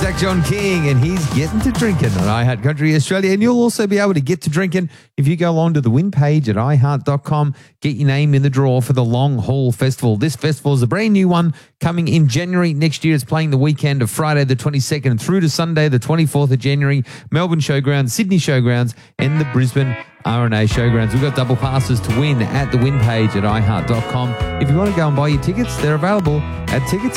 Zach John King, and he's getting to drinking on iHeart Country Australia. And you'll also be able to get to drinking if you go along to the win page at iHeart.com. Get your name in the draw for the Long Haul Festival. This festival is a brand new one coming in January next year. It's playing the weekend of Friday the 22nd through to Sunday the 24th of January. Melbourne Showgrounds, Sydney Showgrounds, and the Brisbane RNA Showgrounds. We've got double passes to win at the win page at iHeart.com. If you want to go and buy your tickets, they're available at Tickets